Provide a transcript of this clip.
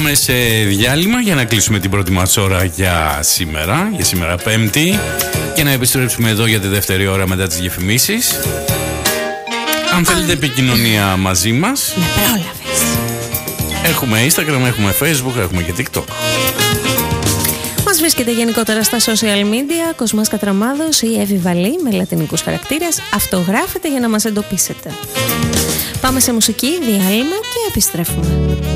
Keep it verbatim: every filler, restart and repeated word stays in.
Πάμε σε διάλειμμα για να κλείσουμε την πρώτη μας ώρα για σήμερα, για σήμερα Πέμπτη, και να επιστρέψουμε εδώ για τη δεύτερη ώρα μετά τις διαφημίσεις. Αν θέλετε επικοινωνία μαζί μας, με πρόλαβες. Έχουμε Instagram, έχουμε Facebook, έχουμε και TikTok. Μας βρίσκεται γενικότερα στα social media, Κοσμάς Κατραμάδος ή Εύη Βαλή με λατινικούς χαρακτήρες. Αυτογράφετε για να μας εντοπίσετε. Πάμε σε μουσική, διάλειμμα και επιστρέφουμε.